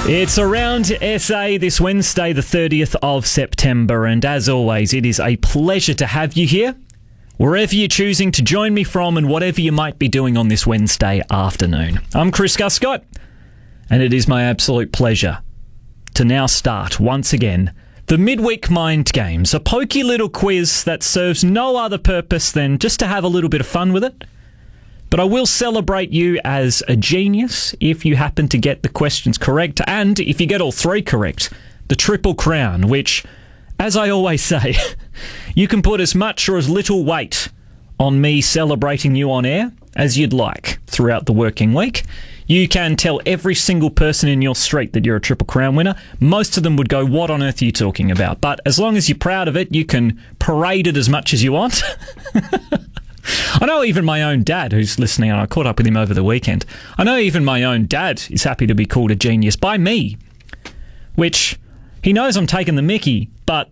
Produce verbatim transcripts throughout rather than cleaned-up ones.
It's Around S A this Wednesday, the thirtieth of September, and as always, it is a pleasure to have you here, wherever you're choosing to join me from and whatever you might be doing on this Wednesday afternoon. I'm Chris Guscott, and it is my absolute pleasure to now start, once again, the Midweek Mind Games, a pokey little quiz that serves no other purpose than just to have a little bit of fun with it. But I will celebrate you as a genius if you happen to get the questions correct, and if you get all three correct, the Triple Crown, which, as I always say, you can put as much or as little weight on me celebrating you on air as you'd like throughout the working week. You can tell every single person in your street that you're a Triple Crown winner. Most of them would go, what on earth are you talking about? But as long as you're proud of it, you can parade it as much as you want. I know even my own dad, who's listening, and I caught up with him over the weekend, I know even my own dad is happy to be called a genius by me, which he knows I'm taking the mickey, but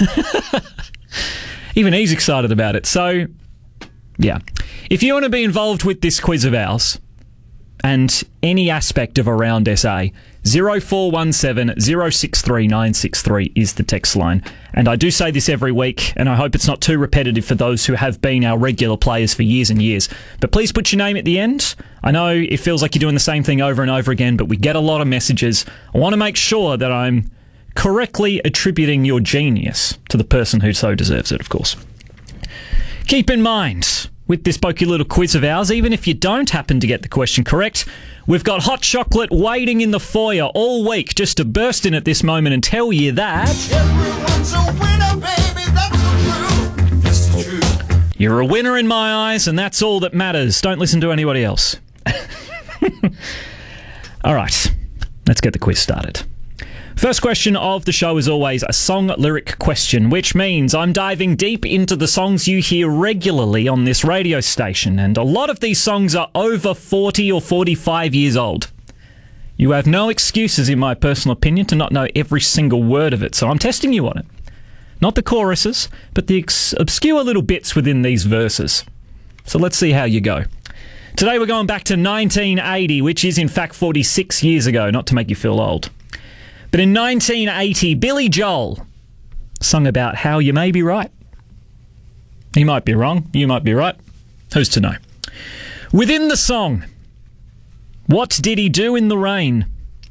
even he's excited about it. So, yeah. If you want to be involved with this quiz of ours, and any aspect of Around S A, zero four one seven, zero six three, nine six three is the text line. And I do say this every week, and I hope it's not too repetitive for those who have been our regular players for years and years. But please put your name at the end. I know it feels like you're doing the same thing over and over again, but we get a lot of messages. I want to make sure that I'm correctly attributing your genius to the person who so deserves it, of course. Keep in mind, with this pokey little quiz of ours, even if you don't happen to get the question correct, we've got hot chocolate waiting in the foyer all week just to burst in at this moment and tell you that everyone's a winner, baby, that's the truth. That's the truth. You're a winner in my eyes, and that's all that matters. Don't listen to anybody else. All right, let's get the quiz started. First question of the show is always a song lyric question, which means I'm diving deep into the songs you hear regularly on this radio station, and a lot of these songs are over forty or forty-five years old. You have no excuses, in my personal opinion, to not know every single word of it, so I'm testing you on it. Not the choruses, but the ex- obscure little bits within these verses. So let's see how you go. Today we're going back to nineteen eighty, which is in fact forty-six years ago, not to make you feel old. But in nineteen eighty, Billy Joel sung about how you may be right. He might be wrong, you might be right. Who's to know? Within the song, what did he do in the rain?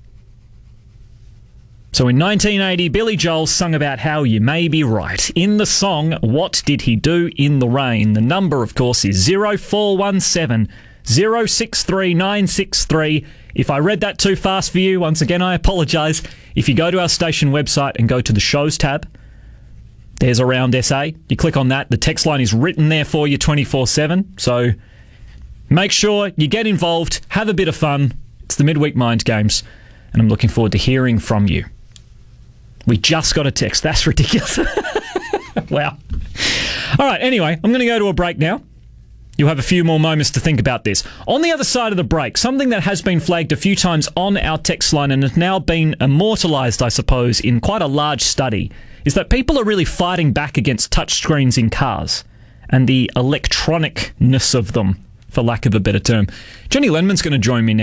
So in nineteen eighty, Billy Joel sung about how you may be right. In the song, what did he do in the rain? The number, of course, is zero four one seven, zero six three, nine six three. If I read that too fast for you, once again, I apologise. If you go to our station website and go to the shows tab, there's Around S A. You click on that. The text line is written there for you twenty-four seven. So make sure you get involved, have a bit of fun. It's the Midweek Mind Games, and I'm looking forward to hearing from you. We just got a text. That's ridiculous. Wow. All right, anyway, I'm going to go to a break now. You'll have a few more moments to think about this. On the other side of the break, something that has been flagged a few times on our text line and has now been immortalised, I suppose, in quite a large study, is that people are really fighting back against touchscreens in cars and the electronicness of them, for lack of a better term. Jenny Lenman's going to join me now.